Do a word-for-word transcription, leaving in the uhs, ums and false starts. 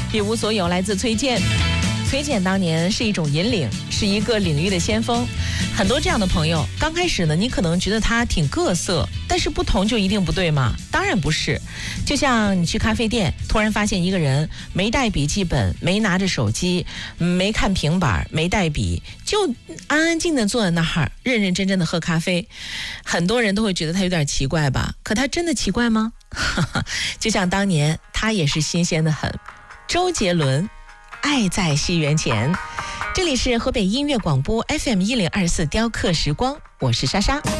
一无所有来自崔健。崔健当年是一种引领，是一个领域的先锋。很多这样的朋友，刚开始呢，你可能觉得他挺各色，但是不同就一定不对吗？当然不是。就像你去咖啡店，突然发现一个人没带笔记本，没拿着手机，没看平板，没带笔，就安安静静坐在那儿，认认真真的喝咖啡。很多人都会觉得他有点奇怪吧？可他真的奇怪吗？就像当年他也是新鲜的很。周杰伦，爱在西元前。这里是河北音乐广播 F M 一零二四雕刻时光，我是莎莎。